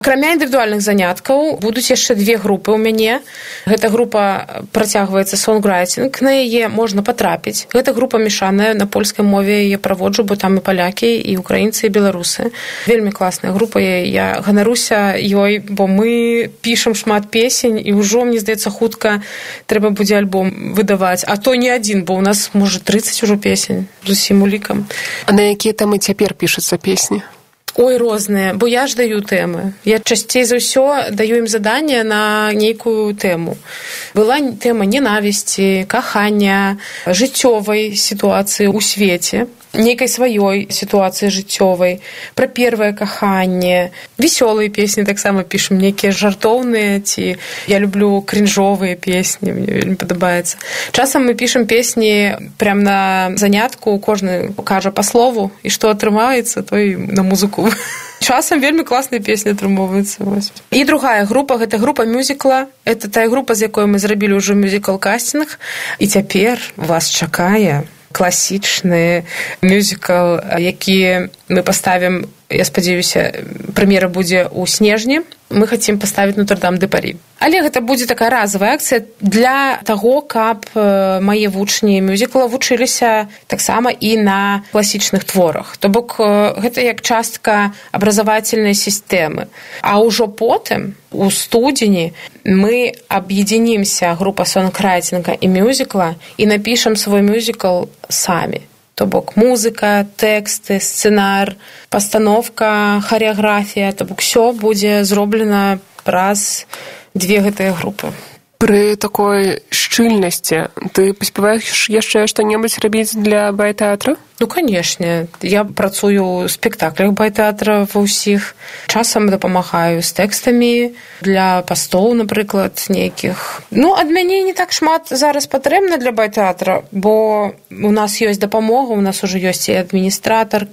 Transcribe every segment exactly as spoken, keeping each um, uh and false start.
Акрамя індывідуальных заняткаў будуць яшчэ две групы ў мяне. Гэта група працягваецца сонграйтинг, на яе можна патрапіць. Гэта група мешаная, на польскай мове яе праводжу, бо там і палякі, і украінцы, і беларусы. Вельмі класная група, я ганаруся ёй, бо мы пішам шмат песень, і ўжо, мне здаецца, хутка трэба будзе альбом выдаваць. А то не адзін, бо ў нас, можа, трыццаць ужо песень з усім улікам. А на якія тэмы цяпер пішуцца песні? Ой, розныя, бо я ж даю тэмы. Я часцей за ўсё даю ім заданне на нейкую тэму. Была тэма ненавісці, кахання, жыццёвай сітуацыі ў свеце, нейкай сваёй сітуацыі жыццёвай, пра первае каханне. Весёлыя песні таксама пішам, нейкія жартоўныя, ці я люблю крінжовыя песні, мне вельмі падабаецца. Часам мы пішам песні прям на занятку, кожны кажа па слову, і што атрымаецца, той на музыку. Часам вельмі класныя песні атрымоўваюцца. І другая група, гэта група мюзікла. Это тая група, з якой мы зрабілі ўжо мюзікл-кастинг. І цяпер вас чакае класічны мюзікл, які мы паставім, я спадзяюся, прэм'ера будзе ў снежні. Мы хацім паставіць Нотр-Дам-де-Парі. Але гэта будзе такая разовая акцыя для таго, каб мае вучні мюзікла вучыліся таксама і на класічных творах. То бок гэта як частка абразавательнай сістэмы. А ўжо потым, у студзені, мы аб'ядзінімся, група сонграйтинга і мюзікла, і напішам свой мюзікл самі. То бок музыка, тэксты, сцэнар, пастановка, харэаграфія, то бок усё будзе зроблена праз две гэтыя групы. Пры такой шчыльнасці ты паспяваеш яшчэ што-небудзь рабіць для байтэатра? Ну, канешне. Я працую ў спектаклях байтэатра ва ўсіх. Часам дапамагаю з тэкстамі для пастоў, напрыклад, нейкіх. Ну, ад мяне не так шмат зараз патрэбна для байтэатра, бо у нас ёсць дапамога, у нас ужо ёсць і адміністратар,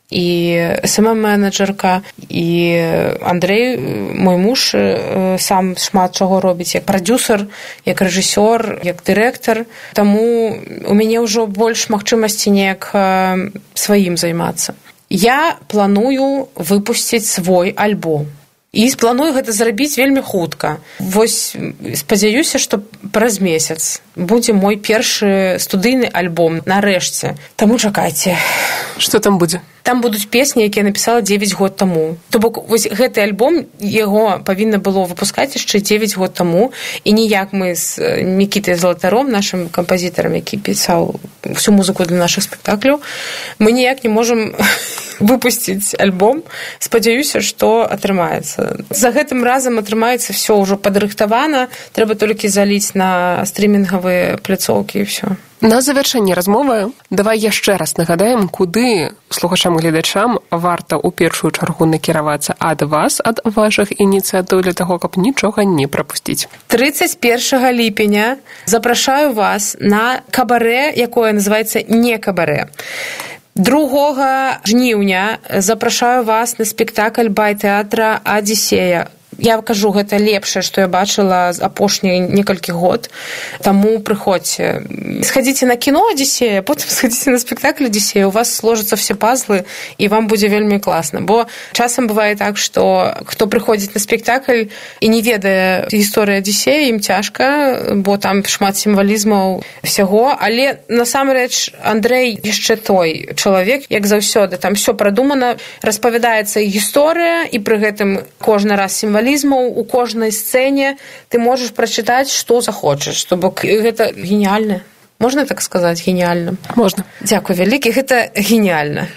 і эс эм эм-менеджерка, і Андрэй, мой муж, сам шмат чаго робіць, як прадюсер, як рэжысёр, як дырэктар. Таму у мяне ўжо больш магчымасці неяк сваім займацца. Я планую выпусціць свой альбом. І планую гэта зрабіць вельмі хутка. Вось спадзяюся, што праз месяц будзе мой першы студыйны альбом нарэшце. Таму чакайце. Што там будзе? Там будуць песні, якія я напісала дзевяць год таму. То бок вось гэты альбом, яго павінна было выпускаць яшчэ дзевяць год таму, і ніяк мы з Мікітай Залатаром, нашым кампазітарам, які пісаў всю музыку для нашых спектакляў, мы ніяк не можам выпусціць альбом. Спадзяюся, што атрымаецца. За гэтым разам атрымаецца все ўжо падрыхтавана, трэба толькі заліць на стрімінгавыя пляцоўкі і все. На завяршэнне размовы давай яшчэ раз нагадаем, куды слухачам і гледачам варта ў першую чаргу накіравацца ад вас, ад вашых ініцыятыў для таго, каб нічога не прапусціць. трыццаць першага ліпеня запрашаю вас на кабарэ, якое называецца «Не кабарэ». другога жніўня запрашаю вас на спектакль байтэатра «Адзісея». Я кажу, гэта лепшае, што я бачыла з апошніх некалькі год. Таму прыходзьце. Схадзіце на кіно «Адзісея», потым схадзіце на спектакль «Адзісея». У вас сложацца все пазлы, і вам будзе вельмі класна. Бо часам бывае так, што хто прыходзіць на спектакль і не ведае гісторыі «Адзісея», ім цяжка, бо там шмат сімвалізмаў всяго. Але насамрэч Андрэй яшчэ той чалавек, як заўсёды. Там все прадумана, распавядаецца і гісторыя, і пры гэтым кожны раз сімвалізм. У кожнай сцэне ты можаш прачытаць, што захочаш, чтобы гэта геніальна. Можна так сказаць, геніальна? Можна. Дзякуй вялікі, гэта геніальна.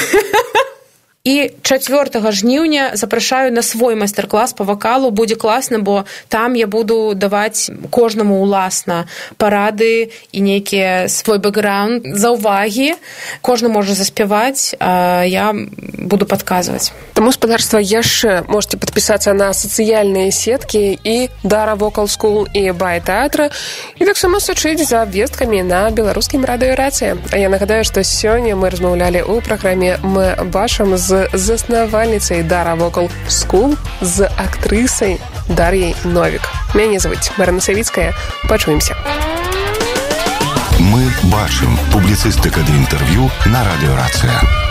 І чацвёртага жніўня запрашаю на свой майстар-клас па вакалу. Будзе класна, бо там я буду даваць кожнаму ўласна парады і нейкія свой бэкграунд, заўвагі. Кожны можа заспяваць, а я буду падказваць. Таму, спадарства, яшчэ можете падпісацца на сацыяльныя сеткі і Дара Вокал Скул і байтэатра, і таксама сачыць за абвесткамі на беларускім радыё «Рацыя». А я нагадаю, што сёння мы размаўлялі ў праграме «Мы бачым» з заснавальніцай Дара Вокал Скул, з актрысай Дар'яй Новік. Мяне завуць Марына Савіцкая. Пачуемся. Мы бачым. Публіцыстыка ды інтэрв'ю на радыё «Рацыя».